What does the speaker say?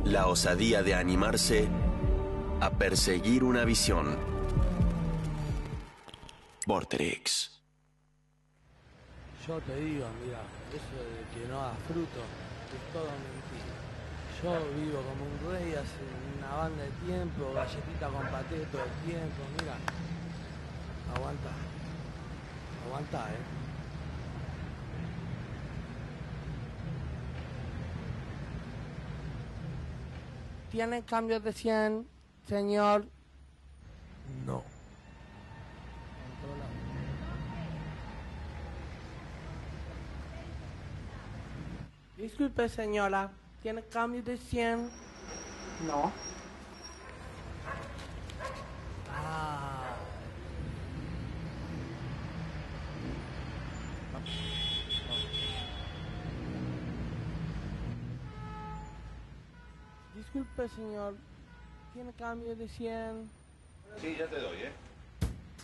La osadía de animarse a perseguir una visión. Vorterix. Yo te digo, mira, eso de que no da fruto es todo mentira. Yo vivo como un rey hace una banda de tiempo, galletita con paté todo el tiempo, mira. Aguanta. Aguanta, ¿Tiene cambios de 100, señor? No. Disculpe, señora, ¿tiene cambio de 100? No. Ah. Disculpe, señor, ¿tiene cambio de 100? Sí, ya te doy,